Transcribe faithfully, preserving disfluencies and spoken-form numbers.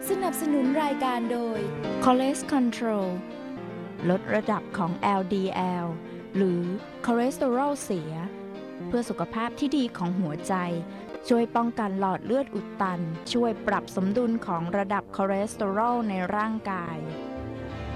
สนับสนุนรายการโดย Cholesterol Control ลดระดับของ แอล ดี แอล หรือคอเลสเตอรอลเสียเพื่อสุขภาพที่ดีของหัวใจช่วยป้องกันหลอดเลือดอุดตันช่วยปรับสมดุลของระดับคอเลสเตอรอลในร่างกาย